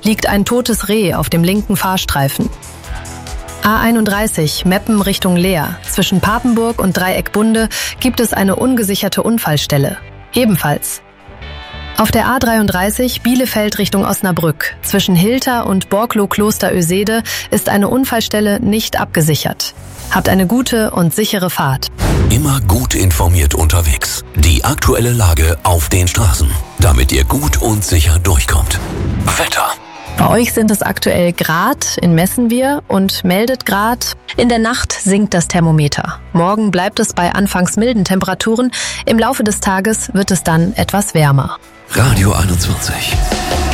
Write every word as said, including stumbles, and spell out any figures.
liegt ein totes Reh auf dem linken Fahrstreifen. A einunddreißig, Meppen Richtung Leer. Zwischen Papenburg und Dreieckbunde gibt es eine ungesicherte Unfallstelle. Ebenfalls. Auf der A dreiunddreißig, Bielefeld Richtung Osnabrück. Zwischen Hilter und Borklow-Kloster-Ösede ist eine Unfallstelle nicht abgesichert. Habt eine gute und sichere Fahrt. Immer gut informiert unterwegs. Die aktuelle Lage auf den Straßen, damit ihr gut und sicher durchkommt. Wetter. Bei euch sind es aktuell Grad in Messenwier und meldet Grad. In der Nacht sinkt das Thermometer. Morgen bleibt es bei anfangs milden Temperaturen. Im Laufe des Tages wird es dann etwas wärmer. Radio einundzwanzig.